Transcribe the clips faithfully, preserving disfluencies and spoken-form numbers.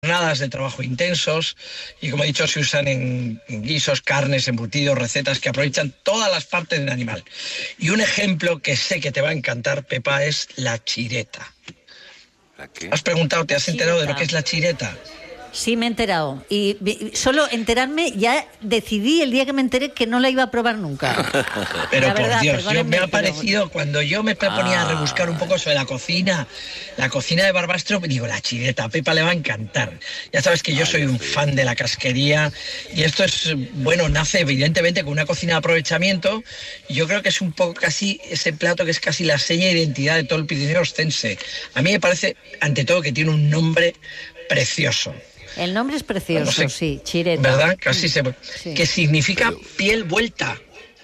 jornadas de trabajo intensos y, como he dicho, se usan en, en guisos, carnes, embutidos, recetas que aprovechan todas las partes del animal. Y un ejemplo que sé que te va a encantar, Pepa, es la chireta. ¿La qué? ¿Has preguntado, te has enterado de lo que es la chireta? Sí, me he enterado. Y solo enterarme, ya decidí el día que me enteré que no la iba a probar nunca. Pero la por verdad, Dios, yo, me ha pero... parecido, cuando yo me ponía Ah. a rebuscar un poco sobre la cocina, la cocina de Barbastro, me digo, la chireta, a Pepa le va a encantar. Ya sabes que yo Ah, soy ya un sé. fan de la casquería y esto es, bueno, nace evidentemente con una cocina de aprovechamiento y yo creo que es un poco casi ese plato que es casi la seña de identidad de todo el Pirineo ostense. A mí me parece, ante todo, que tiene un nombre precioso. El nombre es precioso, No sé, sí, chireta. ¿Verdad? Casi se... Sí. Que significa Pero- piel vuelta.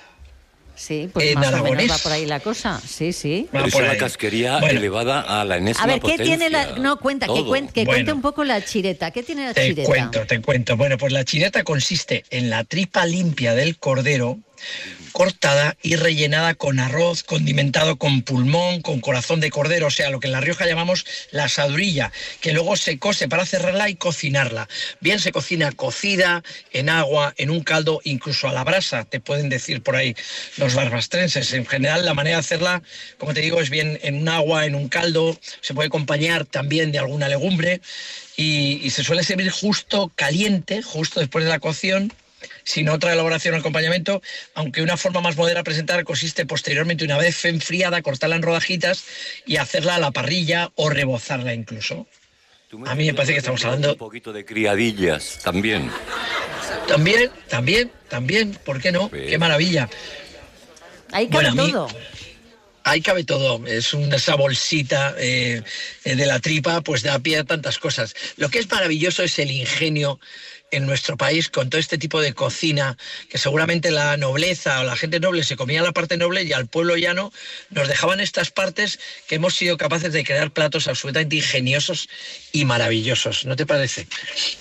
Sí, pues en más o aragonés. menos va por ahí la cosa. Sí, sí. Va Pero es por una ahí. casquería Bueno. elevada a la enésima A ver, ¿qué potencia. tiene la...? No, cuenta, que, Todo. cuen- que Bueno. cuente un poco la chireta. ¿Qué tiene la Te chireta? cuento, te cuento. Bueno, pues la chireta consiste en la tripa limpia del cordero, cortada y rellenada con arroz, condimentado con pulmón, con corazón de cordero, o sea, lo que en La Rioja llamamos la asadurilla, que luego se cose para cerrarla y cocinarla. Bien se cocina cocida, en agua, en un caldo, incluso a la brasa, te pueden decir por ahí los barbastrenses. En general, la manera de hacerla, como te digo, es bien en un agua, en un caldo, se puede acompañar también de alguna legumbre y, y se suele servir justo caliente, justo después de la cocción, sin otra elaboración o acompañamiento, aunque una forma más moderna de presentar consiste posteriormente, una vez enfriada, cortarla en rodajitas y hacerla a la parrilla o rebozarla incluso. Tú A mí me parece que estamos hablando- Un poquito de criadillas también. También, también, también, ¿por qué no? Sí. ¡Qué maravilla! Ahí cabe Bueno, a mí- todo. Ahí cabe todo, es una, esa bolsita eh, eh, de la tripa, pues da pie a tantas cosas. Lo que es maravilloso es el ingenio en nuestro país con todo este tipo de cocina, que seguramente la nobleza o la gente noble se comía la parte noble y al pueblo llano nos dejaban estas partes que hemos sido capaces de crear platos absolutamente ingeniosos y maravillosos, ¿no te parece?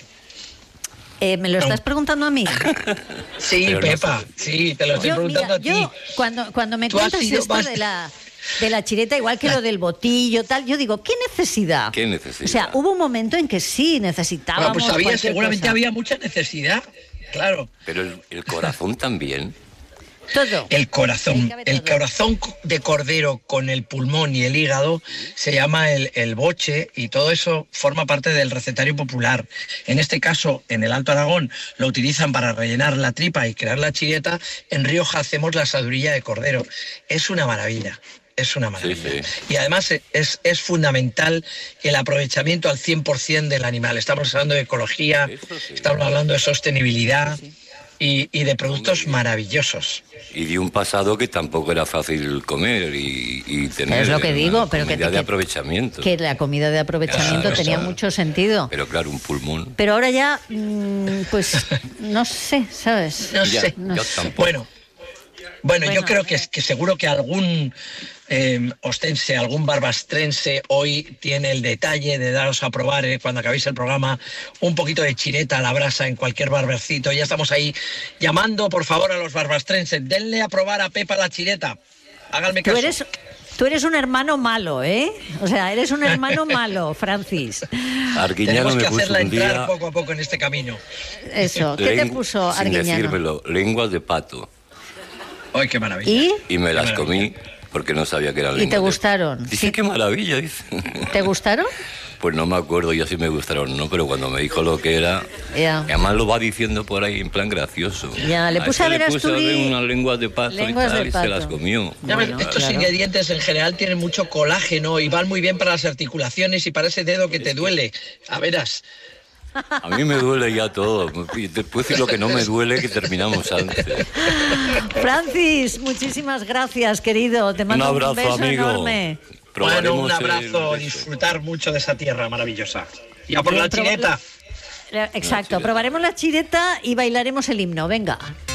Eh, ¿Me lo estás preguntando a mí? Sí, Pero no Pepa, sé. sí, te lo estoy Yo, preguntando mira, a ti. yo cuando, cuando me Tú has cuentas sido esto más- de la, de la chireta, igual que lo del botillo, tal, yo digo, ¿qué necesidad? ¿Qué necesidad? O sea, hubo un momento en que sí necesitábamos Bueno, pues había, cualquier seguramente cosa. había mucha necesidad, claro. Pero el, el corazón también. Todo. El Ahí corazón, cabe el todo. corazón de cordero con el pulmón y el hígado se llama el, el boche y todo eso forma parte del recetario popular. En este caso, en el Alto Aragón, lo utilizan para rellenar la tripa y crear la chireta. En Rioja hacemos la asadurilla de cordero. Es una maravilla. Es una maravilla. Sí, sí. Y además es, es fundamental el aprovechamiento al cien por ciento del animal. Estamos hablando de ecología, Eso sí. estamos hablando de sostenibilidad y, y de productos maravillosos. Y de un pasado que tampoco era fácil comer y, y tener. Es lo que una digo, pero que, comida que- de aprovechamiento. que la comida de aprovechamiento Claro, tenía claro. mucho sentido. Pero claro, un pulmón. Pero ahora ya, mm, pues, no sé, ¿sabes? No Ya, sé. No yo sé. tampoco. Bueno, bueno, yo Bueno. creo que, es- que seguro que algún eh, ostense, algún barbastrense hoy tiene el detalle de daros a probar eh, cuando acabéis el programa un poquito de chireta a la brasa en cualquier barbercito. Ya estamos ahí llamando, por favor, a los barbastrenses. Denle a probar a Pepa la chireta. Háganme Tú caso. eres, tú eres un hermano malo, ¿eh? O sea, eres un hermano malo, Francis. Arguiñano Tenemos que me puso hacerla un entrar día. poco a poco en este camino. Eso, ¿qué te len- puso Sin Arguiñano? decírmelo, lenguas de pato. ¡Ay, qué maravilla! ¿Y? Y me Qué las maravilla. comí porque no sabía que eran ¿Y lenguas. te de- gustaron? Dice, Sí. qué maravilla, dice. ¿Te gustaron? Pues no me acuerdo yo si me gustaron, ¿no? Pero cuando me dijo lo que era, Ya. además lo va diciendo por ahí en plan gracioso. Ya, le Ah, puse es a que ver le puse Asturi- ver unas lenguas de pato Lenguas y tal, de y pato. se las comió. Ya ves, Bueno, estos claro. ingredientes en general tienen mucho colágeno y van muy bien para las articulaciones y para ese dedo que te duele. A veras. A mí me duele ya todo. Te puedo decir lo que no me duele, que terminamos antes. Francis, muchísimas gracias, querido. Te Un mando un, abrazo, beso amigo. enorme. Bueno, Probaremos un el abrazo, beso. disfrutar mucho de esa tierra maravillosa. Y a por Bien, la proba- chireta. Exacto, chireta. probaremos la chireta y bailaremos el himno. Venga.